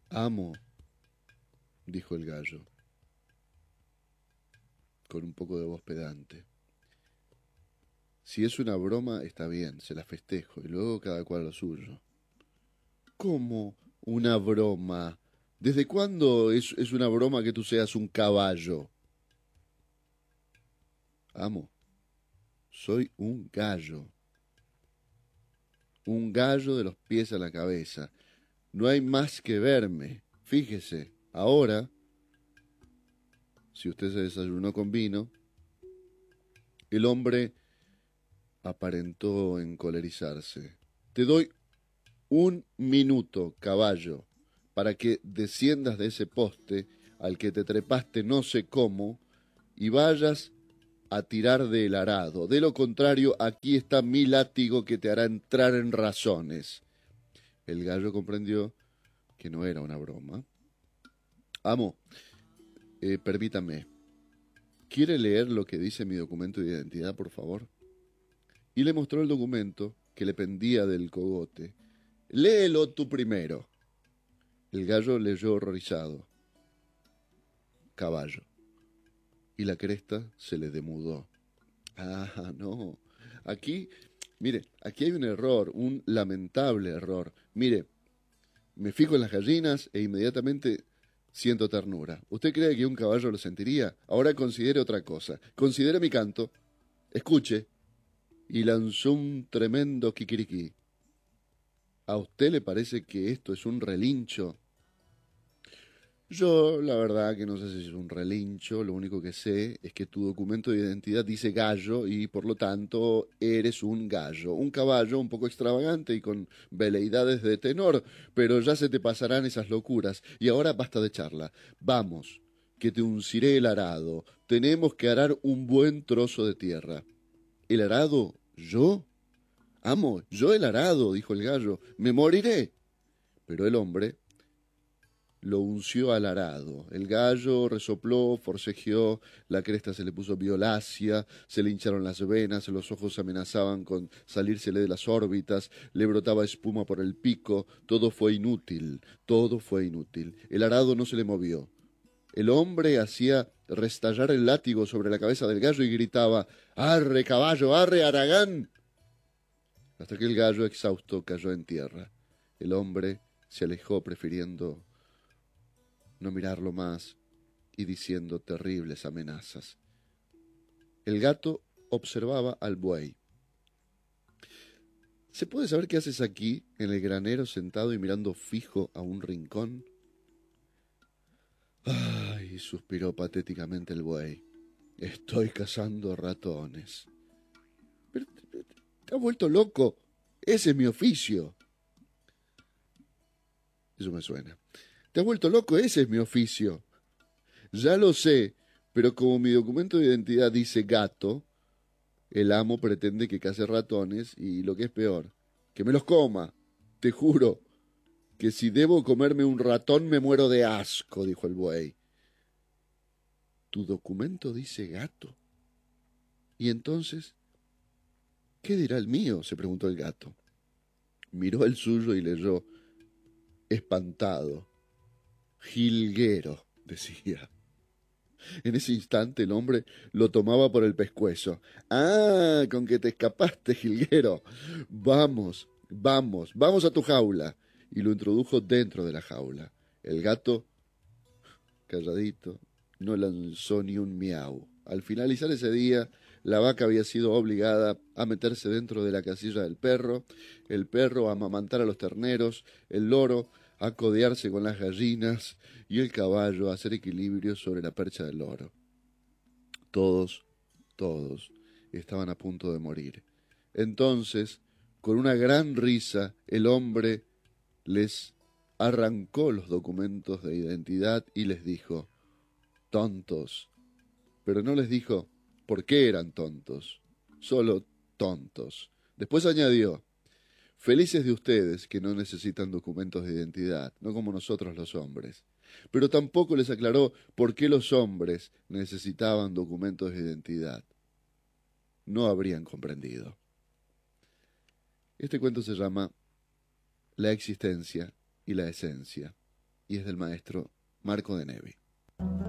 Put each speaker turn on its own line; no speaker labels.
Amo, dijo el gallo, con un poco de voz pedante. Si es una broma, está bien, se la festejo, y luego cada cual lo suyo. ¿Cómo una broma? ¿Desde cuándo es una broma que tú seas un caballo? Amo, soy un gallo de los pies a la cabeza. No hay más que verme. Fíjese, ahora, si usted se desayunó con vino, el hombre aparentó encolerizarse. Te doy un minuto, caballo, para que desciendas de ese poste al que te trepaste no sé cómo y vayas a tirar del arado. De lo contrario, aquí está mi látigo que te hará entrar en razones. El gallo comprendió que no era una broma. Amo, permítame, ¿quiere leer lo que dice mi documento de identidad, por favor? Y le mostró el documento que le pendía del cogote. Léelo tú primero. El gallo leyó horrorizado. Caballo. Y la cresta se le demudó. Ah, no. Aquí, mire, aquí hay un error, un lamentable error. Mire, me fijo en las gallinas e inmediatamente siento ternura. ¿Usted cree que un caballo lo sentiría? Ahora considere otra cosa. Considere mi canto. Escuche. Y lanzó un tremendo kikiriki. ¿A usted le parece que esto es un relincho? Yo, la verdad que no sé si es un relincho, lo único que sé es que tu documento de identidad dice gallo y por lo tanto eres un gallo, un caballo un poco extravagante y con veleidades de tenor, pero ya se te pasarán esas locuras y ahora basta de charla. Vamos, que te unciré el arado, tenemos que arar un buen trozo de tierra. ¿El arado? ¿Yo? Amo, yo el arado, dijo el gallo, me moriré. Pero el hombre lo unció al arado. El gallo resopló, forcejeó, la cresta se le puso violácea, se le hincharon las venas, los ojos amenazaban con salírsele de las órbitas, le brotaba espuma por el pico, todo fue inútil, todo fue inútil. El arado no se le movió. El hombre hacía restallar el látigo sobre la cabeza del gallo y gritaba ¡Arre, caballo, arre, Aragán! Hasta que el gallo, exhausto, cayó en tierra. El hombre se alejó prefiriendo no mirarlo más y diciendo terribles amenazas. El gato observaba al buey. ¿Se puede saber qué haces aquí, en el granero, sentado y mirando fijo a un rincón? Ay, suspiró patéticamente el buey. Estoy cazando ratones. Pero te has vuelto loco. Ese es mi oficio. Eso me suena. Te has vuelto loco, ese es mi oficio. Ya lo sé, pero como mi documento de identidad dice gato, el amo pretende que case ratones y lo que es peor, que me los coma. Te juro que si debo comerme un ratón me muero de asco, dijo el buey. Tu documento dice gato. ¿Y entonces qué dirá el mío? Se preguntó el gato. Miró el suyo y leyó, espantado. Jilguero, decía. En ese instante el hombre lo tomaba por el pescuezo. Ah, con que te escapaste, jilguero. Vamos, vamos, vamos a tu jaula. Y lo introdujo dentro de la jaula. El gato, calladito, no lanzó ni un miau. Al finalizar ese día, la vaca había sido obligada a meterse dentro de la casilla del perro, el perro a amamantar a los terneros, el loro a codearse con las gallinas y el caballo a hacer equilibrio sobre la percha del loro. Todos, todos estaban a punto de morir. Entonces, con una gran risa, el hombre les arrancó los documentos de identidad y les dijo, tontos. Pero no les dijo por qué eran tontos, solo tontos. Después añadió, felices de ustedes que no necesitan documentos de identidad, no como nosotros los hombres. Pero tampoco les aclaró por qué los hombres necesitaban documentos de identidad. No habrían comprendido. Este cuento se llama La existencia y la esencia. y es del maestro Marco de Nevi.